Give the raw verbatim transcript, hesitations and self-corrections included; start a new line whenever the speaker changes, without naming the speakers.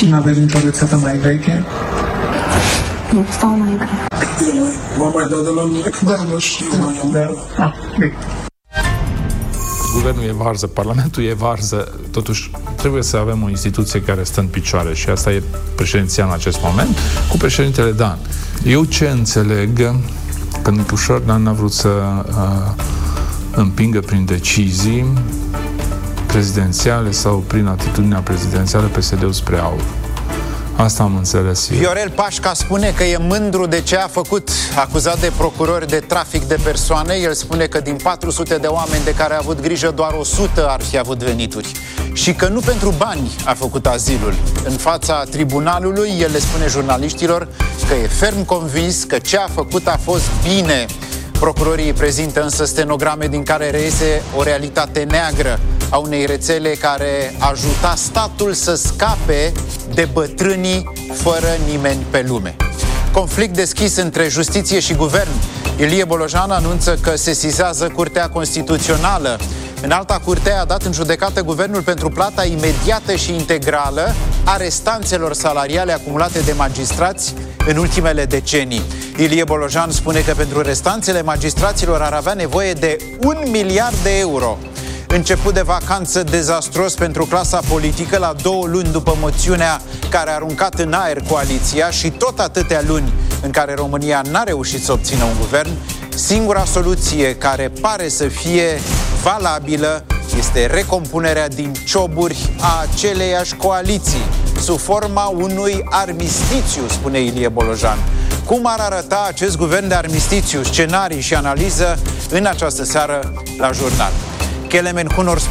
Și nu aveți nicio rețetă mai veche?
Nu, stau mai veche.
Vă mai dă de la mine? Da, nu știu. Da.
Guvernul e varză, Parlamentul e varză, totuși trebuie să avem o instituție care stă în picioare și asta e președinția în acest moment, cu președintele Dan. Eu ce înțeleg, că ușor Dan n-a vrut să uh, împingă prin decizii prezidențiale sau prin atitudinea prezidențială P S D-ul spre aur. Asta am înțeles eu.
Viorel Pașca spune că e mândru de ce a făcut, acuzat de procurori de trafic de persoane. El spune că din patru sute de oameni de care a avut grijă, doar o sută ar fi avut venituri. Și că nu pentru bani a făcut azilul. În fața tribunalului, el le spune jurnaliștilor că e ferm convins că ce a făcut a fost bine. Procurorii prezintă însă stenograme din care reiese o realitate neagră a unei rețele care ajuta statul să scape de bătrânii fără nimeni pe lume. Conflict deschis între justiție și guvern. Ilie Bolojan anunță că sesizează Curtea Constituțională. Înalta Curte a dat în judecată guvernul pentru plata imediată și integrală a restanțelor salariale acumulate de magistrați în ultimele decenii. Ilie Bolojan spune că pentru restanțele magistraților ar avea nevoie de un miliard de euro. Început de vacanță dezastros pentru clasa politică la două luni după moțiunea care a aruncat în aer coaliția și tot atâtea luni în care România n-a reușit să obțină un guvern, singura soluție care pare să fie valabilă este recompunerea din cioburi a aceleiași coaliții, sub forma unui armistițiu, spune Ilie Bolojan. Cum ar arăta acest guvern de armistițiu, scenarii și analiză în această seară la Jurnal. Kelemen Hunor